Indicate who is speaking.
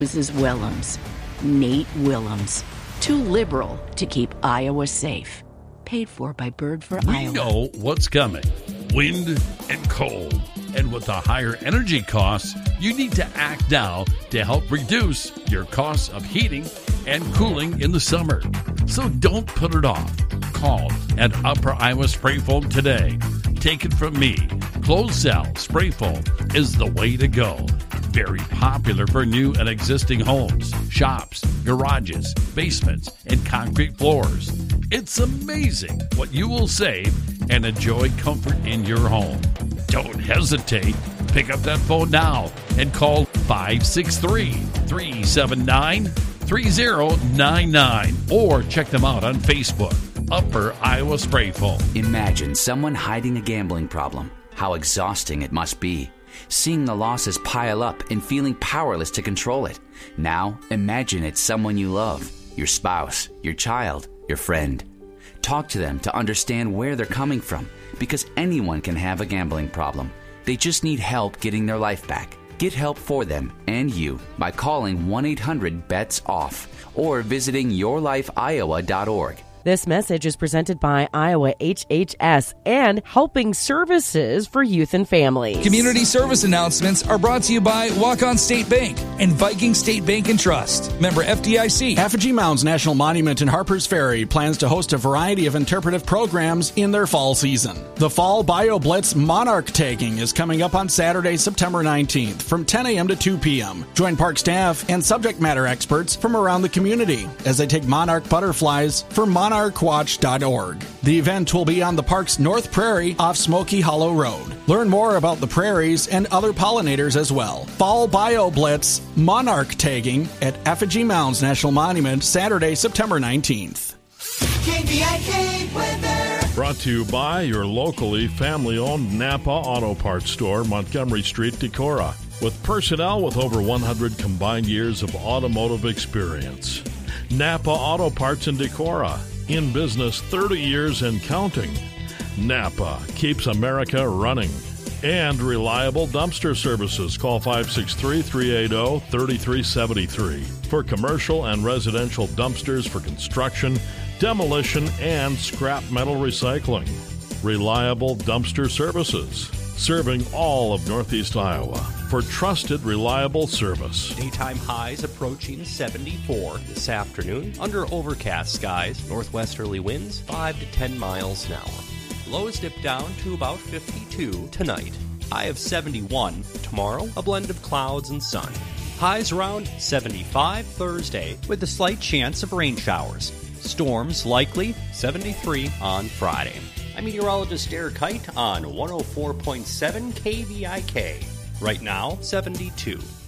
Speaker 1: Mrs. Willems. Nate Willems. Too liberal to keep Iowa safe. Paid for by Bird for Iowa.
Speaker 2: We know what's coming. Wind and cold. And with the higher energy costs, you need to act now to help reduce your costs of heating and cooling in the summer. So don't put it off. Call at Upper Iowa Spray Foam today. Take it from me. Closed cell spray foam is the way to go. Very popular for new and existing homes, shops, garages, basements, and concrete floors. It's amazing what you will save and enjoy comfort in your home. Don't hesitate. Pick up that phone now and call 563-379-3099 or check them out on Facebook. Upper Iowa Spray Foam.
Speaker 3: Imagine someone hiding a gambling problem. How exhausting it must be. Seeing the losses pile up and feeling powerless to control it. Now, imagine it's someone you love, your spouse, your child, your friend. Talk to them to understand where they're coming from, because anyone can have a gambling problem. They just need help getting their life back. Get help for them and you by calling 1-800-BETS-OFF or visiting yourlifeiowa.org.
Speaker 4: This message is presented by Iowa HHS and Helping Services for Youth and Families.
Speaker 5: Community service announcements are brought to you by Walk-On State Bank and Viking State Bank and Trust. Member FDIC.
Speaker 6: Effigy Mounds National Monument in Harpers Ferry plans to host a variety of interpretive programs in their fall season. The Fall BioBlitz Monarch Tagging is coming up on Saturday, September 19th from 10 a.m. to 2 p.m. Join park staff and subject matter experts from around the community as they take monarch butterflies for monarchwatch.org. The event will be on the park's North Prairie off Smoky Hollow Road. Learn more about the prairies and other pollinators as well. Fall BioBlitz Monarch Tagging at Effigy Mounds National Monument, Saturday, September 19th.
Speaker 7: KVIK weather.
Speaker 8: Brought to you by your locally family-owned Napa Auto Parts store, Montgomery Street, Decorah, with personnel with over 100 combined years of automotive experience. Napa Auto Parts in Decorah, in business 30 years and counting. Napa keeps America running. And reliable dumpster services. Call 563-380-3373 for commercial and residential dumpsters for construction, demolition, and scrap metal recycling. Reliable dumpster services, serving all of Northeast Iowa for trusted, reliable service.
Speaker 9: Daytime highs approaching 74 this afternoon under overcast skies, northwesterly winds 5 to 10 miles an hour. Lows dip down to about 52 tonight. High of 71 tomorrow, a blend of clouds and sun. Highs around 75 Thursday with a slight chance of rain showers. Storms likely 73 on Friday. I'm meteorologist Eric Kite on 104.7 KVIK. Right now, 72.